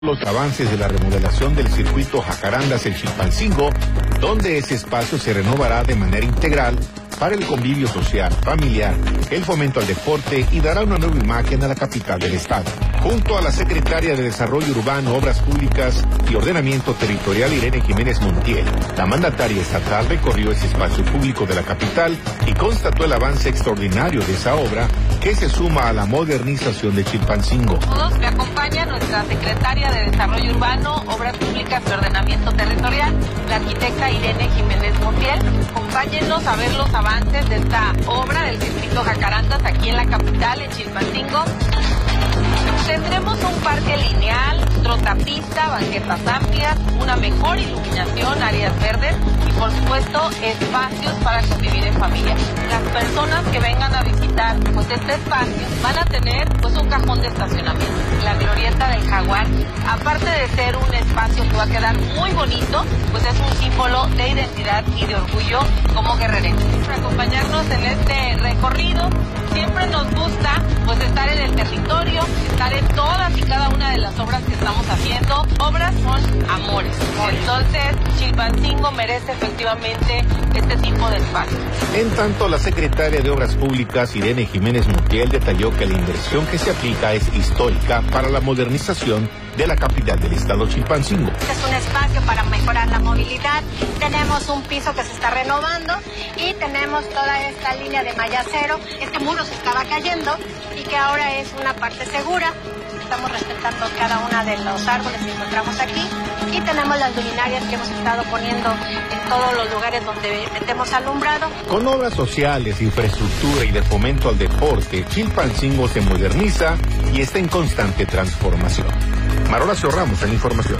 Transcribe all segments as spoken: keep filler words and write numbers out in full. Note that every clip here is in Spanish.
Los avances de la remodelación del circuito Jacarandas en Chilpancingo, donde ese espacio se renovará de manera integral para el convivio social, familiar, el fomento al deporte y dará una nueva imagen a la capital del estado. Junto a la secretaria de Desarrollo Urbano, Obras Públicas y Ordenamiento Territorial, Irene Jiménez Montiel, la mandataria estatal recorrió ese espacio público de la capital y constató el avance extraordinario de esa obra que se suma a la modernización de Chilpancingo. Todos me acompaña nuestra secretaria de Desarrollo Urbano, Obras Públicas y Ordenamiento Territorial, la arquitecta Irene Jiménez Montiel. Acompáñenos a ver los avances de esta obra del circuito Jacarandas aquí en la capital, en Chilpancingo. Tendremos un parque lineal, trotapista, banquetas amplias, una mejor iluminación, áreas verdes y por supuesto espacios para convivir en familia. Las personas que vengan a visitar pues este espacio van a tener pues un cajón de estacionamiento. La glorieta del Jaguar, aparte de ser un espacio que va a quedar muy bonito, pues es un símbolo de identidad y de orgullo como guerrerenses. Para acompañarnos en este recorrido, siempre nos gusta pues estar en el territorio, estar en todas y cada una de las obras que estamos haciendo. Obras son amores. Entonces, Chilpancingo merece efectivamente este tipo de espacio. En tanto, la secretaria de Obras Públicas, Irene Jiménez Montiel, detalló que la inversión que se aplica es histórica para la modernización de la capital del estado, Chilpancingo. Es un espacio para mejorar la movilidad, tenemos un piso que se está renovando y tenemos toda esta línea de malla cero. Este muro se estaba cayendo y que ahora es una parte segura. Estamos respetando cada uno de los árboles que encontramos aquí y tenemos las luminarias que hemos estado poniendo en todos los lugares donde metemos alumbrado. Con obras sociales, infraestructura y de fomento al deporte, Chilpancingo se moderniza y está en constante transformación. Horacio Ramos en la información.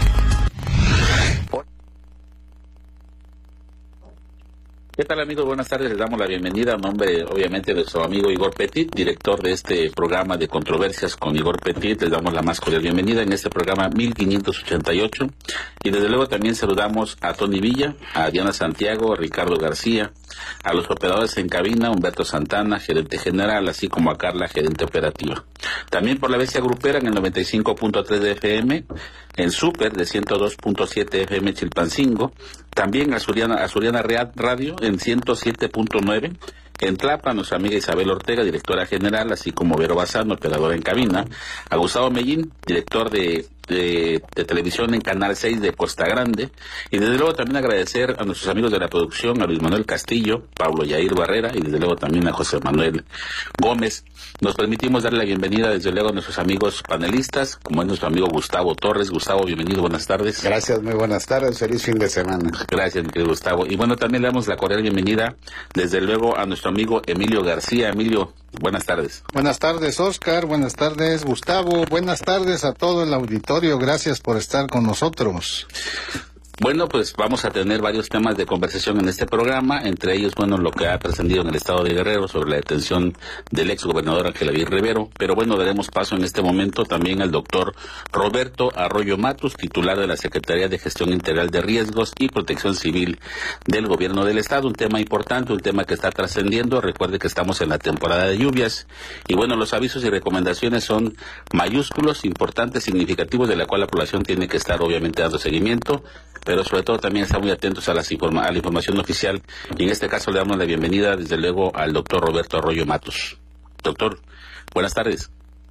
¿Qué tal, amigos? Buenas tardes. Les damos la bienvenida a nombre, obviamente, de nuestro amigo Igor Petit, director de este programa de controversias con Igor Petit. Les damos la más cordial bienvenida en este programa mil quinientos ochenta y ocho. Y desde luego también saludamos a Tony Villa, a Diana Santiago, a Ricardo García, a los operadores en cabina, Humberto Santana, gerente general, así como a Carla, gerente operativa. También por la bestia grupera en el noventa y cinco punto tres de F M, en Super de ciento dos punto siete F M Chilpancingo, también a Suriana, a Suriana Radio en ciento siete punto nueve, en Tlapa, nuestra amiga Isabel Ortega, directora general, así como Vero Bazán, operadora en cabina, a Gustavo Mellín, director de De, de televisión en Canal seis de Costa Grande, y desde luego también agradecer a nuestros amigos de la producción, a Luis Manuel Castillo, Pablo Yair Barrera y desde luego también a José Manuel Gómez. Nos permitimos darle la bienvenida desde luego a nuestros amigos panelistas, como es nuestro amigo Gustavo Torres. Gustavo, bienvenido, buenas tardes. Gracias, muy buenas tardes, feliz fin de semana. Gracias, mi querido Gustavo. Y bueno, también le damos la cordial bienvenida desde luego a nuestro amigo Emilio García. Emilio, buenas tardes. Buenas tardes, Oscar, buenas tardes, Gustavo, buenas tardes a todo el auditorio. Gracias por estar con nosotros. Bueno, pues vamos a tener varios temas de conversación en este programa, entre ellos, bueno, lo que ha trascendido en el estado de Guerrero sobre la detención del ex gobernador Ángel Aguirre Rivero, pero bueno, daremos paso en este momento también al doctor Roberto Arroyo Matus, titular de la Secretaría de Gestión Integral de Riesgos y Protección Civil del Gobierno del Estado, un tema importante, un tema que está trascendiendo. Recuerde que estamos en la temporada de lluvias y bueno, los avisos y recomendaciones son mayúsculos, importantes, significativos, de la cual la población tiene que estar obviamente dando seguimiento, pero sobre todo también están muy atentos a, las informa a la información oficial, y en este caso le damos la bienvenida desde luego al doctor Roberto Arroyo Matus. Doctor, buenas tardes.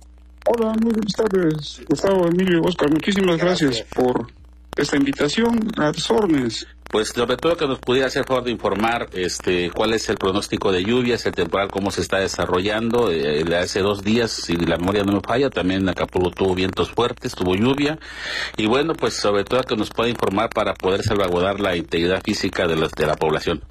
Hola, muy buenas tardes, Gustavo, Emilio, Oscar, muchísimas gracias, gracias por esta invitación a tus órdenes. Pues sobre todo que nos pudiera hacer favor de informar este cuál es el pronóstico de lluvias, el temporal, cómo se está desarrollando. Eh, hace dos días, si la memoria no me falla, también Acapulco tuvo vientos fuertes, tuvo lluvia. Y bueno, pues sobre todo que nos pueda informar para poder salvaguardar la integridad física de, los, de la población.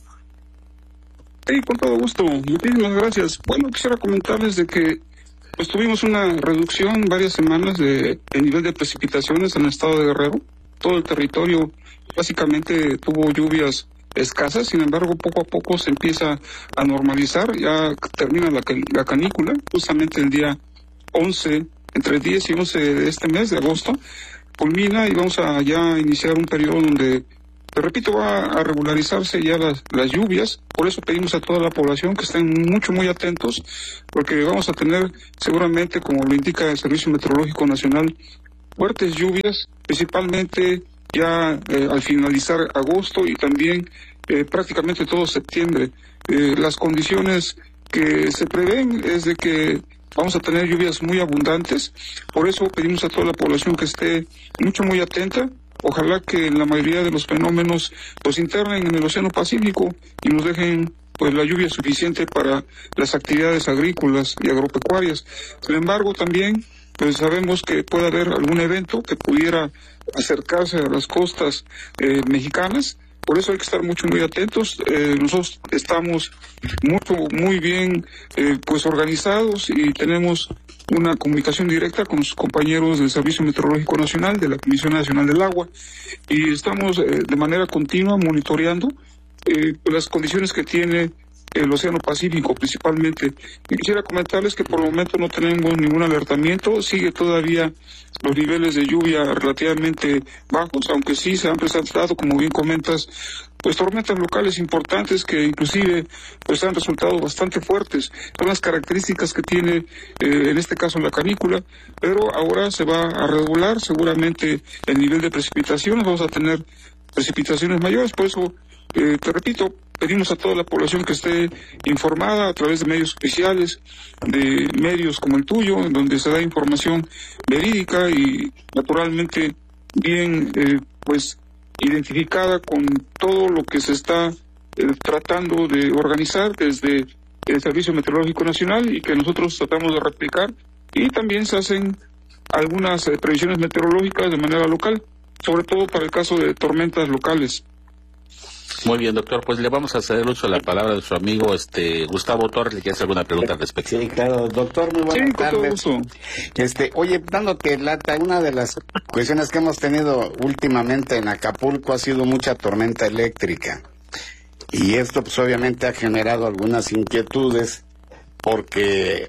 Sí, con todo gusto. Muchísimas gracias. Bueno, quisiera comentarles de que pues tuvimos una reducción varias semanas de, de nivel de precipitaciones en el estado de Guerrero. Todo el territorio básicamente tuvo lluvias escasas, sin embargo poco a poco se empieza a normalizar, ya termina la, la canícula, justamente el día once, entre el diez y once de este mes de agosto, culmina y vamos a ya iniciar un periodo donde, te repito, va a regularizarse ya las, las lluvias. Por eso pedimos a toda la población que estén mucho, muy atentos, porque vamos a tener seguramente, como lo indica el Servicio Meteorológico Nacional, fuertes lluvias, principalmente ya eh, al finalizar agosto y también eh, prácticamente todo septiembre. Eh, las condiciones que se prevén es de que vamos a tener lluvias muy abundantes, por eso pedimos a toda la población que esté mucho, muy atenta. Ojalá que la mayoría de los fenómenos los internen en el Océano Pacífico y nos dejen pues la lluvia suficiente para las actividades agrícolas y agropecuarias. Sin embargo, también pues sabemos que puede haber algún evento que pudiera acercarse a las costas eh, mexicanas. Por eso hay que estar mucho, muy atentos. Eh, nosotros estamos mucho, muy bien eh, pues organizados y tenemos una comunicación directa con los compañeros del Servicio Meteorológico Nacional, de la Comisión Nacional del Agua, y estamos eh, de manera continua monitoreando eh, las condiciones que tiene el Océano Pacífico principalmente. Y quisiera comentarles que por el momento no tenemos ningún alertamiento, sigue todavía los niveles de lluvia relativamente bajos, aunque sí se han presentado, como bien comentas, pues tormentas locales importantes que inclusive pues han resultado bastante fuertes. Son las características que tiene eh, en este caso la canícula, pero ahora se va a regular seguramente el nivel de precipitaciones, vamos a tener precipitaciones mayores, por eso eh, te repito, pedimos a toda la población que esté informada a través de medios oficiales, de medios como el tuyo, en donde se da información verídica y naturalmente bien eh, pues identificada con todo lo que se está eh, tratando de organizar desde el Servicio Meteorológico Nacional y que nosotros tratamos de replicar, y también se hacen algunas eh, previsiones meteorológicas de manera local, sobre todo para el caso de tormentas locales. Muy bien, doctor, pues le vamos a ceder uso a la palabra de su amigo este Gustavo Torres. ¿Le quiere hacer alguna pregunta al respecto? Sí, claro, doctor, muy buenas sí, tardes. Este, oye, dándote lata, una de las cuestiones que hemos tenido últimamente en Acapulco ha sido mucha tormenta eléctrica. Y esto pues obviamente ha generado algunas inquietudes porque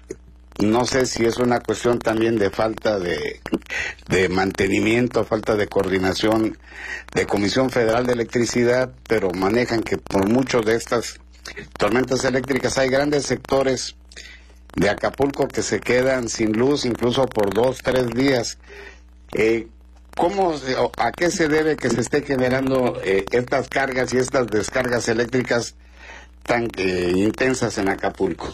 no sé si es una cuestión también de falta de, de mantenimiento, falta de coordinación de Comisión Federal de Electricidad, pero manejan que por mucho de estas tormentas eléctricas hay grandes sectores de Acapulco que se quedan sin luz incluso por dos, tres días. Eh, ¿Cómo, a qué se debe que se esté generando eh, estas cargas y estas descargas eléctricas tan eh, intensas en Acapulco?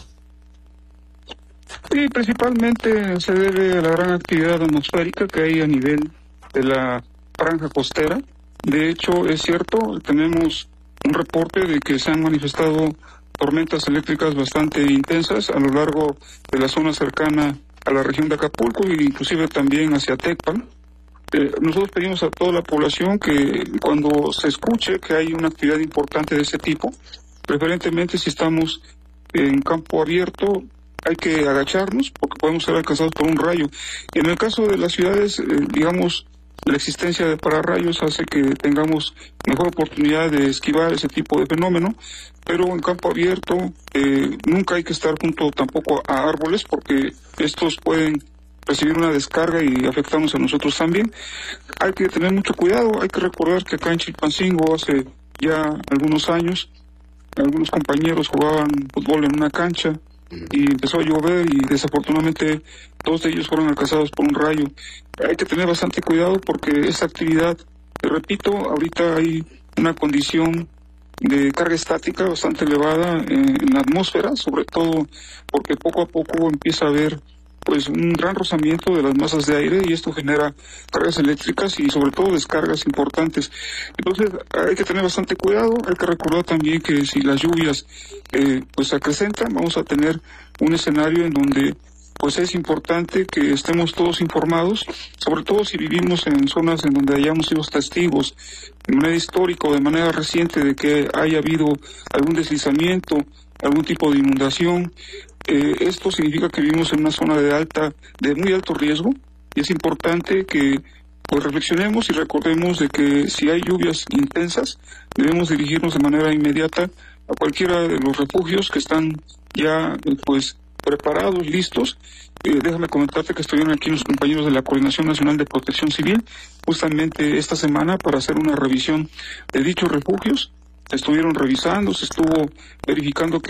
Sí, principalmente se debe a la gran actividad atmosférica que hay a nivel de la franja costera. De hecho, es cierto, tenemos un reporte de que se han manifestado tormentas eléctricas bastante intensas a lo largo de la zona cercana a la región de Acapulco e inclusive también hacia Tecpan. Eh, nosotros pedimos a toda la población que cuando se escuche que hay una actividad importante de ese tipo, preferentemente si estamos en campo abierto, hay que agacharnos porque podemos ser alcanzados por un rayo. Y en el caso de las ciudades, eh, digamos, la existencia de pararrayos hace que tengamos mejor oportunidad de esquivar ese tipo de fenómeno, pero en campo abierto eh, nunca hay que estar junto tampoco a árboles porque estos pueden recibir una descarga y afectarnos a nosotros también. Hay que tener mucho cuidado, hay que recordar que acá en Chilpancingo hace ya algunos años algunos compañeros jugaban fútbol en una cancha y empezó a llover y desafortunadamente dos de ellos fueron alcanzados por un rayo. Hay que tener bastante cuidado porque esta actividad, te repito, ahorita hay una condición de carga estática bastante elevada en, en la atmósfera, sobre todo porque poco a poco empieza a haber pues un gran rozamiento de las masas de aire y esto genera cargas eléctricas y sobre todo descargas importantes. Entonces hay que tener bastante cuidado, hay que recordar también que si las lluvias eh, pues se acrecentan, vamos a tener un escenario en donde pues es importante que estemos todos informados, sobre todo si vivimos en zonas en donde hayamos sido testigos de manera histórica o de manera reciente de que haya habido algún deslizamiento, algún tipo de inundación. Eh, esto significa que vivimos en una zona de alta, de muy alto riesgo, y es importante que pues reflexionemos y recordemos de que si hay lluvias intensas, debemos dirigirnos de manera inmediata a cualquiera de los refugios que están ya pues preparados, listos. Eh, déjame comentarte que estuvieron aquí los compañeros de la Coordinación Nacional de Protección Civil justamente esta semana para hacer una revisión de dichos refugios. Se estuvieron revisando, se estuvo verificando que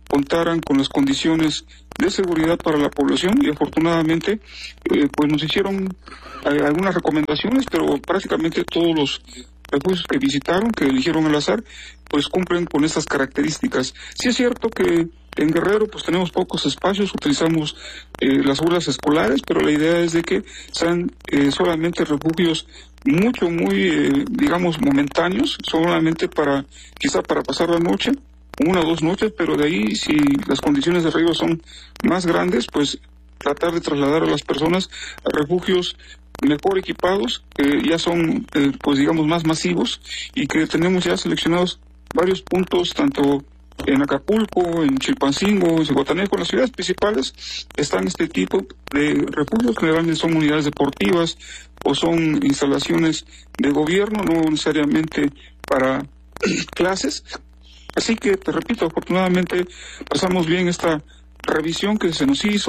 contaran con las condiciones de seguridad para la población, y afortunadamente eh, pues nos hicieron eh, algunas recomendaciones, pero prácticamente todos los refugios que visitaron, que eligieron al azar, pues cumplen con estas características. Sí es cierto que en Guerrero pues tenemos pocos espacios, utilizamos eh, las aulas escolares, pero la idea es de que sean eh, solamente refugios mucho, muy, eh, digamos, momentáneos, solamente para, quizá para pasar la noche, una o dos noches, pero de ahí, si las condiciones de arriba son más grandes, pues tratar de trasladar a las personas a refugios mejor equipados, que ya son, eh, pues digamos, más masivos, y que tenemos ya seleccionados varios puntos, tanto en Acapulco, en Chilpancingo, en Zihuatanejo, en las ciudades principales están este tipo de refugios. Generalmente son unidades deportivas o son instalaciones de gobierno, no necesariamente para clases. Así que, te repito, afortunadamente pasamos bien esta revisión que se nos hizo,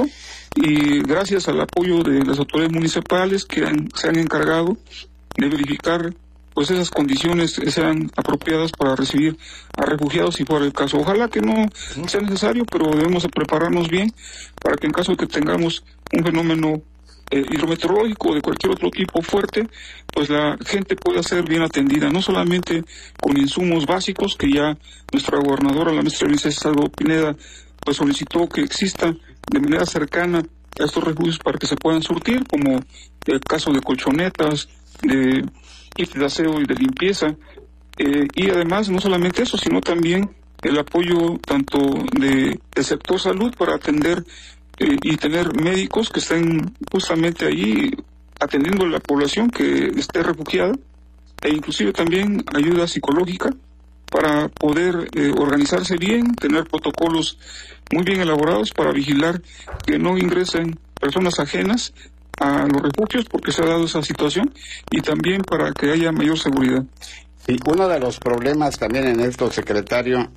y gracias al apoyo de las autoridades municipales que han, se han encargado de verificar pues esas condiciones sean apropiadas para recibir a refugiados si fuera el caso. Ojalá que no sea necesario, pero debemos de prepararnos bien para que en caso de que tengamos un fenómeno eh, hidrometeorológico o de cualquier otro tipo fuerte, pues la gente pueda ser bien atendida, no solamente con insumos básicos, que ya nuestra gobernadora, la maestra Luisa Salvo Pineda, pues solicitó que exista de manera cercana a estos refugios para que se puedan surtir, como el caso de colchonetas, de kits de aseo y de limpieza, eh, y además no solamente eso, sino también el apoyo tanto de, del sector salud para atender eh, y tener médicos que estén justamente ahí atendiendo a la población que esté refugiada, e inclusive también ayuda psicológica para poder eh, organizarse bien, tener protocolos muy bien elaborados para vigilar que no ingresen personas ajenas a los refugios, porque se ha dado esa situación, y también para que haya mayor seguridad. Y uno de los problemas también en esto, secretario,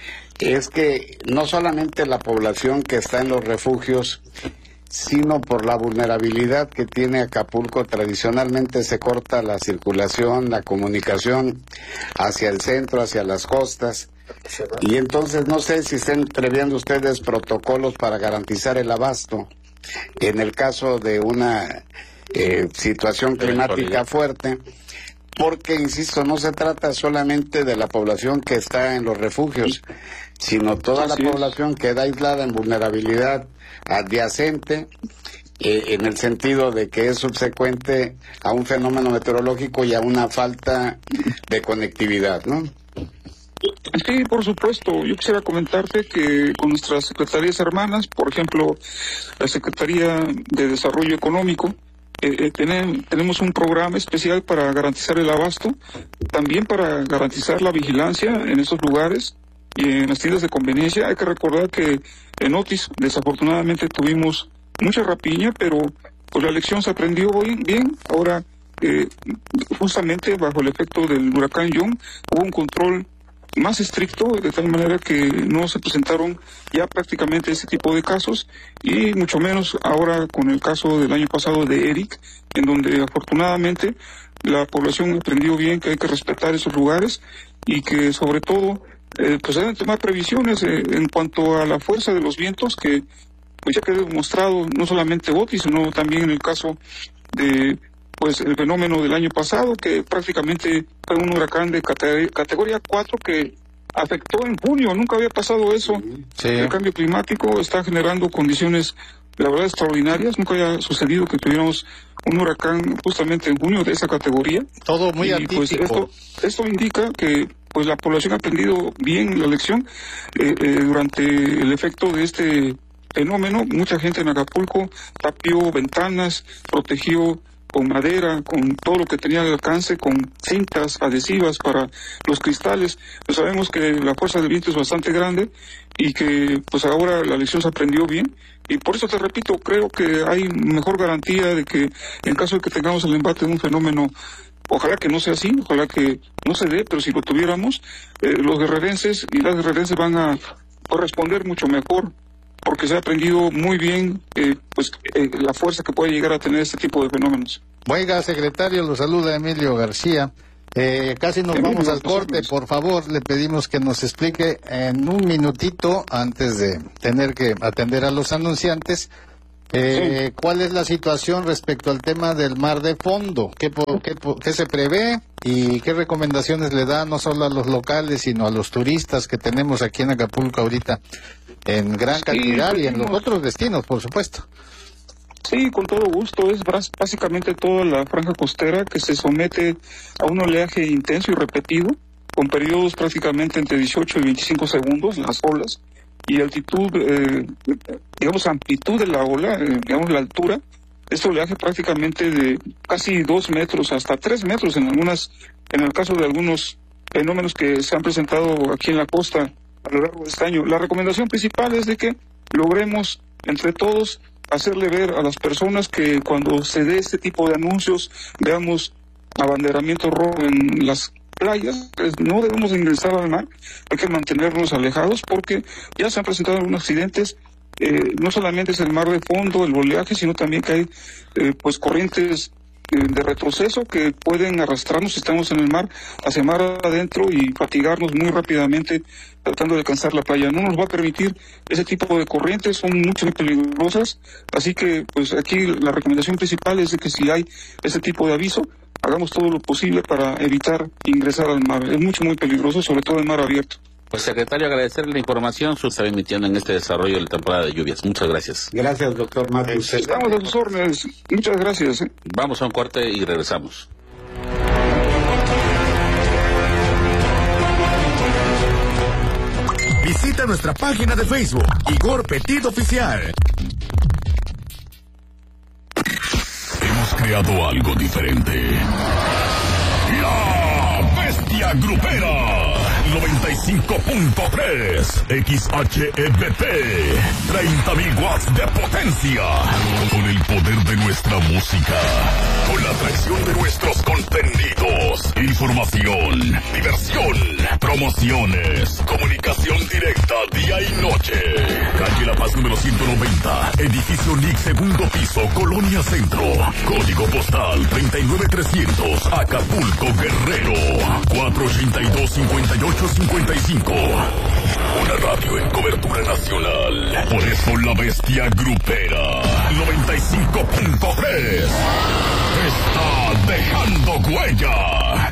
es que no solamente la población que está en los refugios, sino por la vulnerabilidad que tiene Acapulco, tradicionalmente se corta la circulación, la comunicación hacia el centro, hacia las costas, y entonces no sé si estén previendo ustedes protocolos para garantizar el abasto en el caso de una eh, situación climática fuerte, porque, insisto, no se trata solamente de la población que está en los refugios, sino toda la población queda aislada en vulnerabilidad adyacente, eh, en el sentido de que es subsecuente a un fenómeno meteorológico y a una falta de conectividad, ¿no? Sí, por supuesto. Yo quisiera comentarte que con nuestras secretarías hermanas, por ejemplo, la Secretaría de Desarrollo Económico, eh, eh, tenemos, tenemos un programa especial para garantizar el abasto, también para garantizar la vigilancia en esos lugares y en las tiendas de conveniencia. Hay que recordar que en Otis desafortunadamente tuvimos mucha rapiña, pero pues la lección se aprendió hoy bien. Ahora, eh, justamente bajo el efecto del huracán John, hubo un control más estricto, de tal manera que no se presentaron ya prácticamente ese tipo de casos, y mucho menos ahora con el caso del año pasado de Eric, en donde afortunadamente la población aprendió bien que hay que respetar esos lugares, y que sobre todo eh, pues deben tomar previsiones eh, en cuanto a la fuerza de los vientos, que pues ya quedó demostrado no solamente Otis, sino también en el caso de pues el fenómeno del año pasado, que prácticamente fue un huracán de cate- categoría cuatro que afectó en junio. Nunca había pasado eso. Sí. El cambio climático está generando condiciones, la verdad, extraordinarias. Nunca había sucedido que tuviéramos un huracán justamente en junio de esa categoría. Todo muy y, atípico. Pues, esto, esto indica que pues la población ha aprendido bien la lección eh, eh, durante el efecto de este fenómeno. Mucha gente en Acapulco tapió ventanas, protegió con madera, con todo lo que tenía al alcance, con cintas adhesivas para los cristales. Pues sabemos que la fuerza del viento es bastante grande y que pues ahora la lección se aprendió bien, y por eso te repito, creo que hay mejor garantía de que en caso de que tengamos el embate de un fenómeno, ojalá que no sea así, ojalá que no se dé, pero si lo tuviéramos, eh, los guerrerenses y las guerrerenses van a corresponder mucho mejor, porque se ha aprendido muy bien eh, pues eh, la fuerza que puede llegar a tener este tipo de fenómenos. Oiga, secretario, lo saluda Emilio García. Eh, casi nos vamos al corte, por favor, le pedimos que nos explique en un minutito, antes de tener que atender a los anunciantes, eh, sí. cuál es la situación respecto al tema del mar de fondo, qué, qué, qué se prevé y qué recomendaciones le da no solo a los locales, sino a los turistas que tenemos aquí en Acapulco ahorita, en gran cantidad sí, y en los otros destinos, por supuesto. Sí, con todo gusto. Es básicamente toda la franja costera que se somete a un oleaje intenso y repetido, con periodos prácticamente entre dieciocho y veinticinco segundos, las olas, y altitud, eh, digamos, amplitud de la ola, eh, digamos, la altura. Este oleaje prácticamente de casi dos metros hasta tres metros en algunas, en el caso de algunos fenómenos que se han presentado aquí en la costa a lo largo de este año. La recomendación principal es de que logremos entre todos hacerle ver a las personas que cuando se dé este tipo de anuncios, veamos abanderamiento rojo en las playas, pues no debemos ingresar al mar, hay que mantenernos alejados porque ya se han presentado algunos accidentes, eh, no solamente es el mar de fondo, el oleaje, sino también que hay eh, pues corrientes eh, de retroceso que pueden arrastrarnos si estamos en el mar hacia mar adentro y fatigarnos muy rápidamente tratando de alcanzar la playa. No nos va a permitir ese tipo de corrientes, son mucho muy peligrosas, así que pues aquí la recomendación principal es de que si hay ese tipo de aviso, hagamos todo lo posible para evitar ingresar al mar. Es mucho muy peligroso, sobre todo en mar abierto. Pues secretario, agradecerle la información, se está emitiendo en este desarrollo de la temporada de lluvias. Muchas gracias. Gracias, doctor Matus. Estamos a sus órdenes. Muchas gracias. ¿eh? Vamos a un corte y regresamos. Visita nuestra página de Facebook, Igor Petit Oficial. Hemos creado algo diferente. La Bestia Grupera. noventa y cinco punto tres X H E B P, treinta mil watts de potencia, con el poder de nuestra música, con la atracción de nuestros contenidos, información, diversión, promociones, comunicación directa día y noche. Calle La Paz número ciento noventa, edificio N I C, segundo piso, Colonia Centro, código postal treinta y nueve trescientos, Acapulco, Guerrero, cuatro ochenta y dos, cincuenta y ocho cincuenta y cinco. Una radio en cobertura nacional. Por eso la Bestia Grupera noventa y cinco punto tres está dejando huella.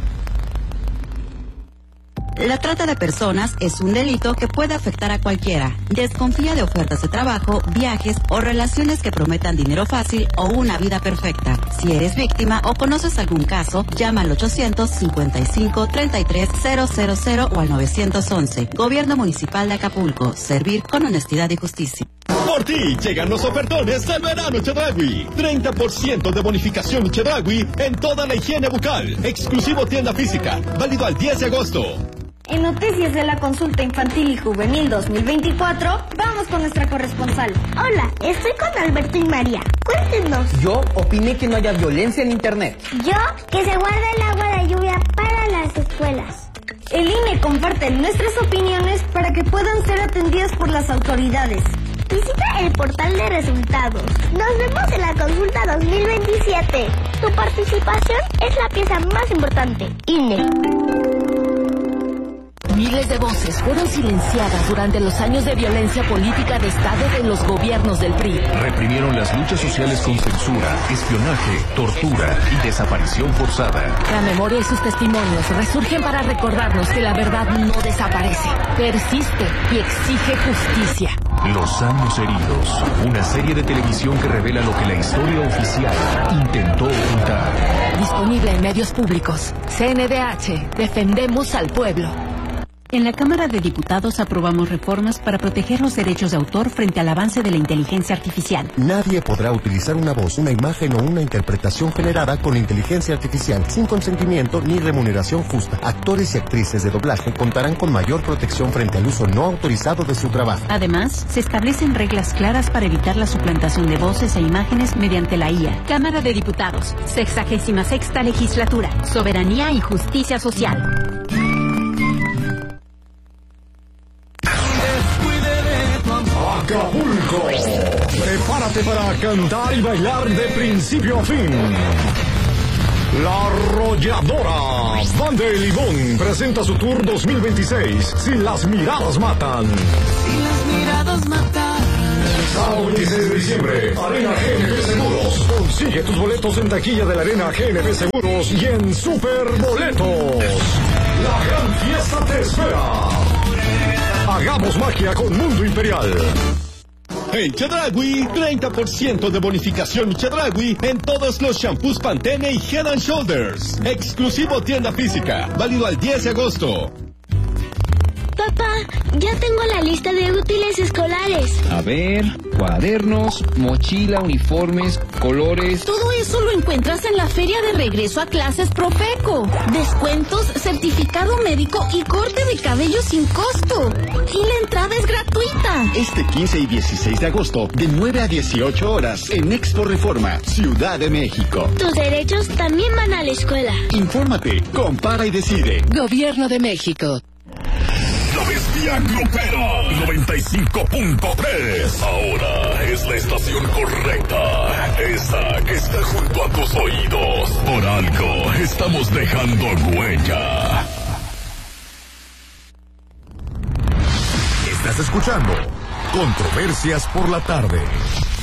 La trata de personas es un delito que puede afectar a cualquiera. Desconfía de ofertas de trabajo, viajes o relaciones que prometan dinero fácil o una vida perfecta. Si eres víctima o conoces algún caso, llama al ochocientos cincuenta y cinco, treinta y tres, cero cero cero o al novecientos once. Gobierno Municipal de Acapulco. Servir con honestidad y justicia. Por ti llegan los ofertones del verano Chedraui. treinta por ciento de bonificación Chedraui en toda la higiene bucal. Exclusivo tienda física. Válido al diez de agosto. En Noticias de la Consulta Infantil y Juvenil dos mil veinticuatro, vamos con nuestra corresponsal. Hola, estoy con Alberto y María. Cuéntenos. Yo opiné que no haya violencia en Internet. Yo, que se guarde el agua de lluvia para las escuelas. El I N E comparte nuestras opiniones para que puedan ser atendidas por las autoridades. Visita el portal de resultados. Nos vemos en la consulta dos mil veintisiete. Tu participación es la pieza más importante. I N E. Miles de voces fueron silenciadas durante los años de violencia política de Estado de los gobiernos del P R I. Reprimieron las luchas sociales con censura, espionaje, tortura y desaparición forzada. La memoria y sus testimonios resurgen para recordarnos que la verdad no desaparece, persiste y exige justicia. Los años heridos, una serie de televisión que revela lo que la historia oficial intentó ocultar. Disponible en medios públicos. C N D H, defendemos al pueblo. En la Cámara de Diputados aprobamos reformas para proteger los derechos de autor frente al avance de la inteligencia artificial. Nadie podrá utilizar una voz, una imagen o una interpretación generada con inteligencia artificial sin consentimiento ni remuneración justa. Actores y actrices de doblaje contarán con mayor protección frente al uso no autorizado de su trabajo. Además, se establecen reglas claras para evitar la suplantación de voces e imágenes mediante la I A. Cámara de Diputados, sexagésima sexta legislatura, soberanía y justicia social. Acapulco, prepárate para cantar y bailar de principio a fin. La Arrolladora. Banda de Limón presenta su tour dos mil veintiséis. Si las miradas matan. Si las miradas matan. Sábado veintiséis de diciembre, Arena G N P Seguros. Consigue tus boletos en taquilla de la Arena G N P Seguros y en Superboletos. La gran fiesta te espera. Hagamos magia con Mundo Imperial. En Chedraui, treinta por ciento de bonificación Chedraui en todos los shampoos Pantene y Head and Shoulders. Exclusivo tienda física, válido al diez de agosto. Papá, ya tengo la lista de útiles escolares. A ver, cuadernos, mochila, uniformes, colores. Todo eso lo encuentras en la feria de regreso a clases Profeco. Descuentos, certificado médico y corte de cabello sin costo. Y la entrada es gratuita. Este quince y dieciséis de agosto, de nueve a dieciocho horas, en Expo Reforma, Ciudad de México. Tus derechos también van a la escuela. Infórmate, compara y decide. Gobierno de México. La bestia grupera noventa y cinco punto tres. Ahora es la estación correcta. Esa que está junto a tus oídos. Por algo estamos dejando huella. Estás escuchando Controversias por la Tarde.